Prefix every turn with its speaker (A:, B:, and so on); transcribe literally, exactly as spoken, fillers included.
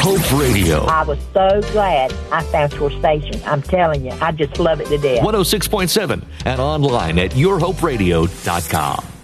A: Hope Radio.
B: I was so glad I found your station. I'm telling you, I just love it to death.
A: one oh six point seven and online at your hope radio dot com.